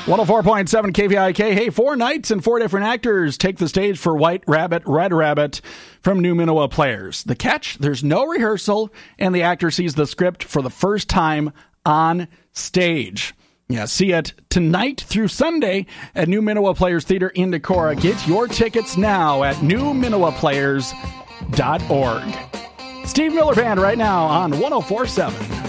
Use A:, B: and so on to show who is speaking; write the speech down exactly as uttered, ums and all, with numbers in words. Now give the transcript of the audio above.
A: one oh four point seven K V I K. Hey, four nights and four different actors take the stage for White Rabbit, Red Rabbit from New Minowa Players. The catch, there's no rehearsal, and the actor sees the script for the first time on stage. Yeah, see it tonight through Sunday at New Minowa Players Theater in Decorah. Get your tickets now at new minowa players dot org. Steve Miller Band right now on one oh four point seven.